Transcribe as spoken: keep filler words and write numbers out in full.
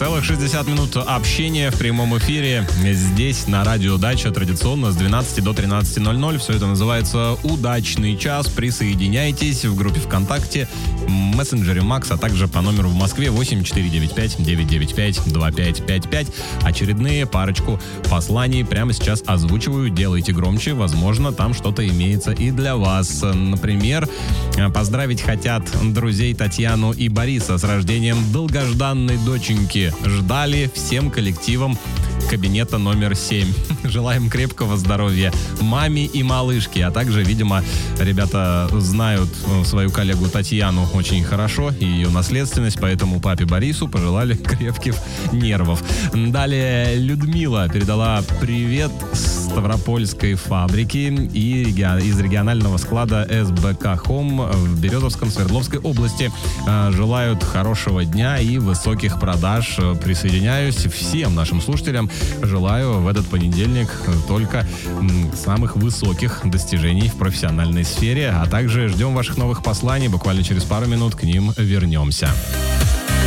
Целых шестьдесят минут общения в прямом эфире здесь, на Радио Дача, традиционно с двенадцати до тринадцати ноль ноль. Все это называется «Удачный час». Присоединяйтесь в группе ВКонтакте, мессенджере Макс, а также по номеру в Москве восемь четыре девять пять девять девять пять два пять пять пять. Очередные парочку посланий прямо сейчас озвучиваю. Делайте громче, возможно, там что-то имеется и для вас. Например, поздравить хотят друзей Татьяну и Бориса с рождением долгожданной доченьки. Ждали всем коллективом кабинета номер семь. Желаем крепкого здоровья маме и малышке, а также, видимо, ребята знают свою коллегу Татьяну очень хорошо и ее наследственность, поэтому папе Борису пожелали крепких нервов. Далее Людмила передала привет с Ставропольской фабрики и из регионального склада эс бэ ка Home в Березовском Свердловской области. Желают хорошего дня и высоких продаж. Присоединяюсь всем нашим слушателям. Желаю в этот понедельник только самых высоких достижений в профессиональной сфере, а также ждем ваших новых посланий. Буквально через пару минут к ним вернемся.